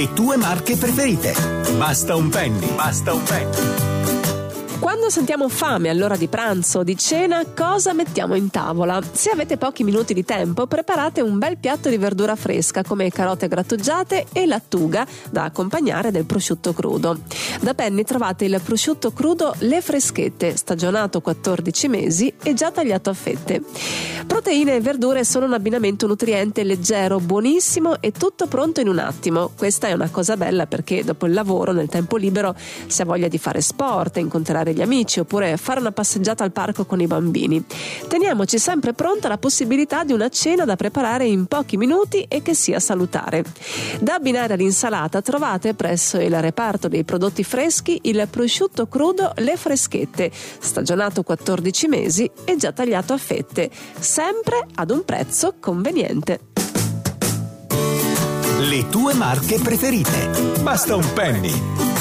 Le tue marche preferite. Basta un penny. Basta un penny. Quando sentiamo fame all'ora di pranzo o di cena, cosa mettiamo in tavola? Se avete pochi minuti di tempo, preparate un bel piatto di verdura fresca come carote grattugiate e lattuga da accompagnare del prosciutto crudo. Da Penny trovate il prosciutto crudo Le Freschette, stagionato 14 mesi e già tagliato a fette. Proteine e verdure sono un abbinamento nutriente leggero, buonissimo e tutto pronto in un attimo. Questa è una cosa bella perché dopo il lavoro, nel tempo libero, si ha voglia di fare sport, incontrare gli amici oppure fare una passeggiata al parco con i bambini. Teniamoci sempre pronta la possibilità di una cena da preparare in pochi minuti e che sia salutare. Da abbinare all'insalata trovate presso il reparto dei prodotti freschi il prosciutto crudo Le Freschette, stagionato 14 mesi e già tagliato a fette, sempre ad un prezzo conveniente. Le tue marche preferite. Basta un penny.